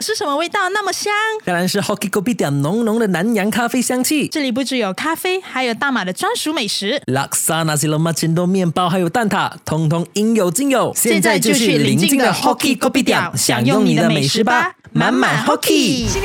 是什么味道那么香？ 当然是 Hoki Kopitiam 浓浓的南洋咖啡香气。 这里不只有咖啡，还有大马的专属美食。 Laksa Nasi Lemak Cendol 面包还有蛋挞，通通应有尽有。 现在就去邻近的 Hoki Kopitiam 享用你的美食吧，满满 Hoki。